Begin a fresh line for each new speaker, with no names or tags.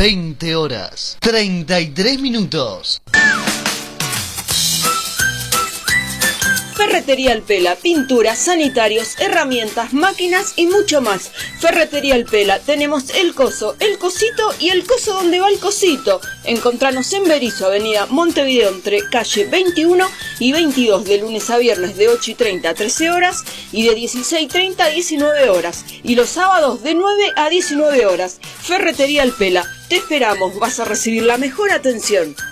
20 horas, 33 minutos.
Ferretería El Pela, pinturas, sanitarios, herramientas, máquinas y mucho más. Ferretería El Pela, tenemos el coso, el cosito y el coso donde va el cosito. Encontranos en Berisso, avenida Montevideo, entre calle 21 y 22, de lunes a viernes de 8:30 a 13 horas y de 16:30 a 19 horas. Y los sábados de 9 a 19 horas. Ferretería El Pela, te esperamos, vas a recibir la mejor atención.